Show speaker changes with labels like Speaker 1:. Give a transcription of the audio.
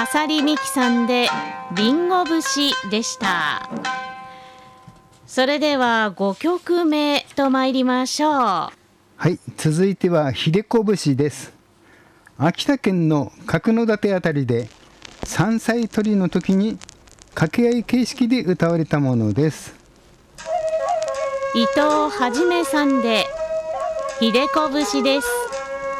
Speaker 1: 浅利美希さんでりんご節でした。それでは5曲目と参りましょう。
Speaker 2: はい、続いては秀子節です。秋田県の角館あたりで山菜採りの時に掛け合い形式で歌われたものです。
Speaker 1: 伊藤はじめさんで秀子節です。